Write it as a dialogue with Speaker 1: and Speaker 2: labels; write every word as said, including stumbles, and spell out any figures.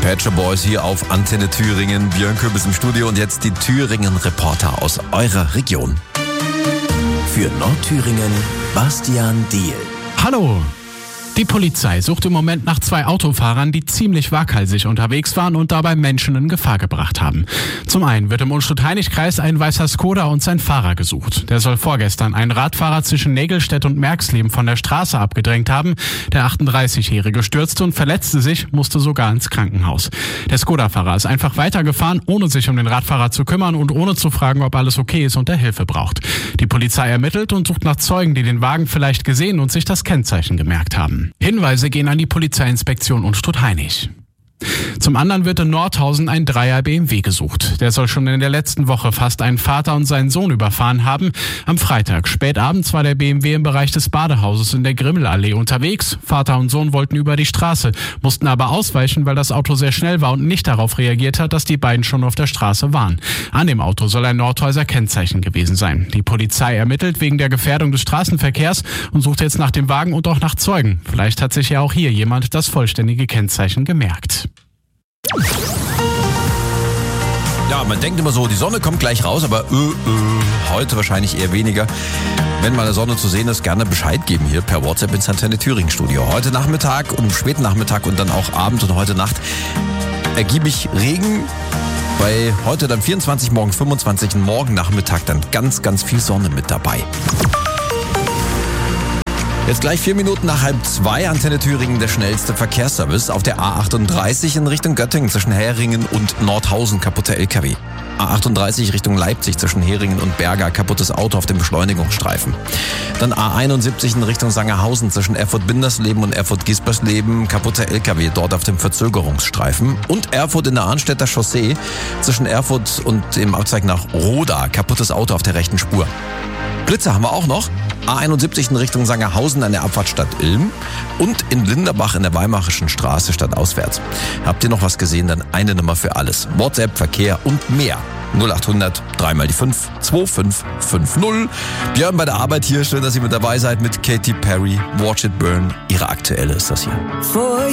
Speaker 1: Pet Shop Boys hier auf Antenne Thüringen. Björn Köbis im Studio und jetzt die Thüringen-Reporter aus eurer Region.
Speaker 2: Für Nordthüringen, Bastian Diehl.
Speaker 3: Hallo! Die Polizei sucht im Moment nach zwei Autofahrern, die ziemlich waghalsig unterwegs waren und dabei Menschen in Gefahr gebracht haben. Zum einen wird im Unstrut-Hainich-Kreis ein weißer Skoda und sein Fahrer gesucht. Der soll vorgestern einen Radfahrer zwischen Nägelstedt und Merxleben von der Straße abgedrängt haben. Der achtunddreißigjährige stürzte und verletzte sich, musste sogar ins Krankenhaus. Der Skoda-Fahrer ist einfach weitergefahren, ohne sich um den Radfahrer zu kümmern und ohne zu fragen, ob alles okay ist und er Hilfe braucht. Die Polizei ermittelt und sucht nach Zeugen, die den Wagen vielleicht gesehen und sich das Kennzeichen gemerkt haben. Hinweise gehen an die Polizeiinspektion Unstrut-Hainich. Zum anderen wird in Nordhausen ein Dreier B M W gesucht. Der soll schon in der letzten Woche fast einen Vater und seinen Sohn überfahren haben. Am Freitag spät abends war der B M W im Bereich des Badehauses in der Grimmelallee unterwegs. Vater und Sohn wollten über die Straße, mussten aber ausweichen, weil das Auto sehr schnell war und nicht darauf reagiert hat, dass die beiden schon auf der Straße waren. An dem Auto soll ein Nordhäuser Kennzeichen gewesen sein. Die Polizei ermittelt wegen der Gefährdung des Straßenverkehrs und sucht jetzt nach dem Wagen und auch nach Zeugen. Vielleicht hat sich ja auch hier jemand das vollständige Kennzeichen gemerkt.
Speaker 1: Ja, man denkt immer so, die Sonne kommt gleich raus, aber äh, äh, heute wahrscheinlich eher weniger. Wenn mal eine Sonne zu sehen ist, gerne Bescheid geben hier per WhatsApp ins Antenne Thüringen Studio. Heute Nachmittag und späten Nachmittag und dann auch Abend und heute Nacht ergiebig Regen. Bei heute dann vierundzwanzig, morgen fünfundzwanzig und morgen Nachmittag dann ganz, ganz viel Sonne mit dabei. Jetzt gleich vier Minuten nach halb zwei, Antenne Thüringen, der schnellste Verkehrsservice auf der A achtunddreißig in Richtung Göttingen zwischen Heringen und Nordhausen, kaputter L K W. A achtunddreißig Richtung Leipzig zwischen Heringen und Berga, kaputtes Auto auf dem Beschleunigungsstreifen. Dann A einundsiebzig in Richtung Sangerhausen zwischen Erfurt-Bindersleben und Erfurt-Giesbersleben, kaputter L K W dort auf dem Verzögerungsstreifen. Und Erfurt in der Arnstädter Chaussee zwischen Erfurt und dem Abzweig nach Roda, kaputtes Auto auf der rechten Spur. Blitze haben wir auch noch. A einundsiebzig in Richtung Sangerhausen an der Abfahrt Stadt Ilm und in Linderbach in der Weimarischen Straße stadtauswärts. Habt ihr noch was gesehen, dann eine Nummer für alles. WhatsApp, Verkehr und mehr. null achthundert, dreimal die fünf, zwei fünf fünf null. Björn bei der Arbeit hier. Schön, dass ihr mit dabei seid mit Katy Perry. Watch It Burn. Ihre aktuelle ist das hier.